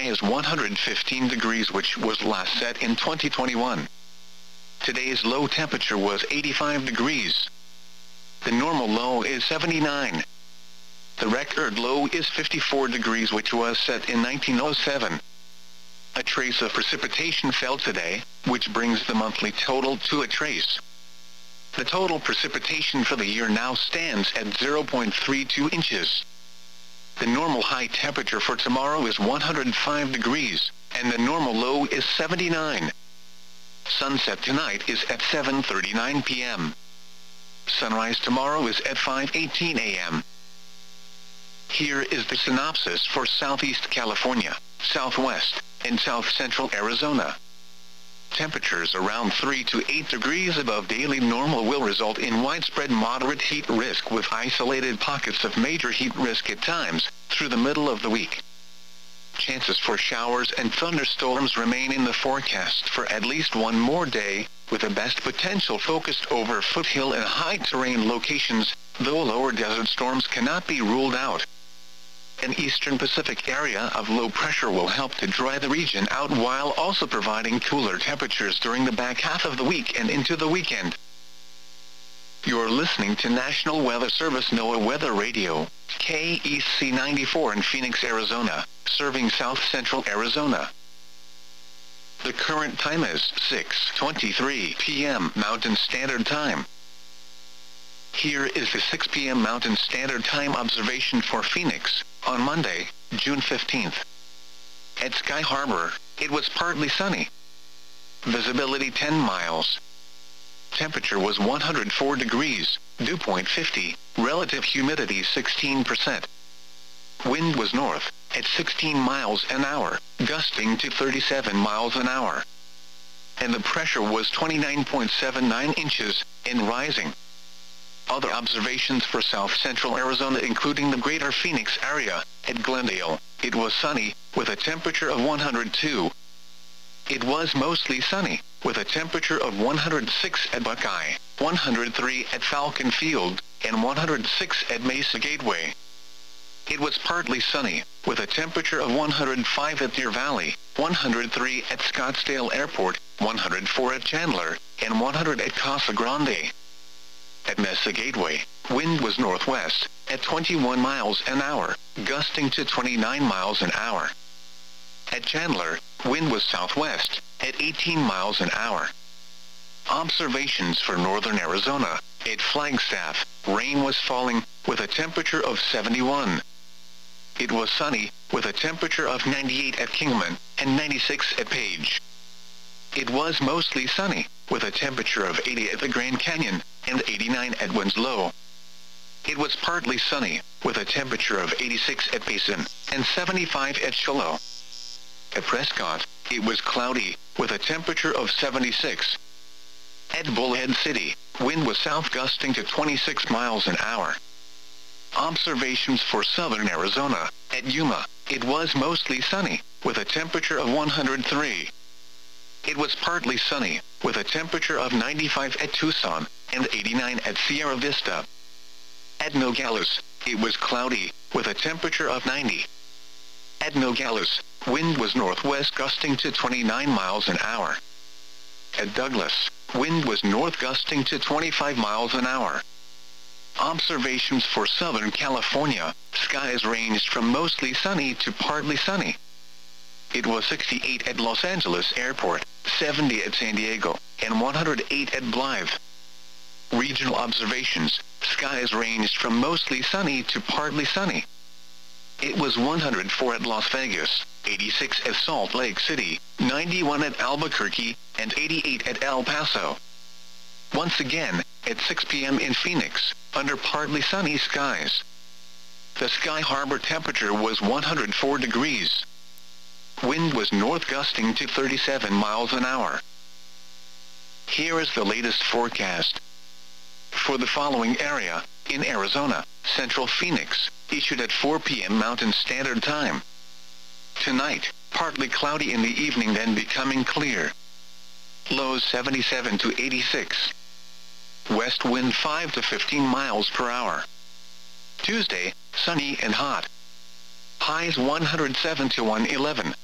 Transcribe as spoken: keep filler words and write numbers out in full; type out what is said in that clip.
is one hundred fifteen degrees, which was last set in twenty twenty-one. Today's low temperature was eighty-five degrees. The normal low is seventy-nine. The record low is fifty-four degrees, which was set in nineteen oh seven. A trace of precipitation fell today, which brings the monthly total to a trace. The total precipitation for the year now stands at zero point three two inches. The normal high temperature for tomorrow is one hundred five degrees, and the normal low is seventy-nine. Sunset tonight is at seven thirty-nine p m Sunrise tomorrow is at five eighteen a m Here is the synopsis for Southeast California, Southwest, and South Central Arizona. Temperatures around three to eight degrees above daily normal will result in widespread moderate heat risk, with isolated pockets of major heat risk at times through the middle of the week. Chances for showers and thunderstorms remain in the forecast for at least one more day, with the best potential focused over foothill and high terrain locations, though lower desert storms cannot be ruled out. An eastern Pacific area of low pressure will help to dry the region out, while also providing cooler temperatures during the back half of the week and into the weekend. You're listening to National Weather Service NOAA Weather Radio, K E C ninety-four in Phoenix, Arizona, serving south central Arizona. The current time is six twenty-three p m Mountain Standard Time. Here is the six p m Mountain Standard Time observation for Phoenix on Monday, June fifteenth. At Sky Harbor, it was partly sunny. Visibility ten miles. Temperature was one hundred four degrees, dew point fifty, relative humidity sixteen percent. Wind was north, at sixteen miles an hour, gusting to thirty-seven miles an hour. And the pressure was twenty-nine point seven nine inches, and rising. Other observations for south central Arizona, including the greater Phoenix area. At Glendale, it was sunny, with a temperature of one hundred two. It was mostly sunny, with a temperature of one hundred six at Buckeye, one hundred three at Falcon Field, and one hundred six at Mesa Gateway. It was partly sunny, with a temperature of one hundred five at Deer Valley, one hundred three at Scottsdale Airport, one hundred four at Chandler, and one hundred at Casa Grande. At Mesa Gateway, wind was northwest, at twenty-one miles an hour, gusting to twenty-nine miles an hour. At Chandler, wind was southwest, at eighteen miles an hour. Observations for northern Arizona. At Flagstaff, rain was falling, with a temperature of seventy-one. It was sunny, with a temperature of ninety-eight at Kingman, and ninety-six at Page. It was mostly sunny, with a temperature of eighty at the Grand Canyon, and eighty-nine at Winslow. It was partly sunny, with a temperature of eighty-six at Payson, and seventy-five at Shiloh. At Prescott, it was cloudy, with a temperature of seventy-six. At Bullhead City, wind was south, gusting to twenty-six miles an hour. Observations for southern Arizona. At Yuma, it was mostly sunny, with a temperature of one hundred three. It was partly sunny, with a temperature of ninety-five at Tucson, and eighty-nine at Sierra Vista. At Nogales, it was cloudy, with a temperature of ninety. At Nogales, wind was northwest, gusting to twenty-nine miles an hour. At Douglas, wind was north, gusting to twenty-five miles an hour. Observations for Southern California. Skies ranged from mostly sunny to partly sunny. It was sixty-eight at Los Angeles Airport, seventy at San Diego, and one hundred eight at Blythe. Regional observations. Skies ranged from mostly sunny to partly sunny. It was one hundred four at Las Vegas, eighty-six at Salt Lake City, ninety-one at Albuquerque, and eighty-eight at El Paso. Once again, at six p m in Phoenix, under partly sunny skies. The Sky Harbor temperature was one hundred four degrees. Wind was north, gusting to thirty-seven miles an hour. Here is the latest forecast. For the following area, in Arizona, Central Phoenix, issued at four p m Mountain Standard Time. Tonight, partly cloudy in the evening, then becoming clear. Lows seventy-seven to eighty-six. West wind five to fifteen miles per hour. Tuesday, sunny and hot. Highs one hundred seven to one eleven.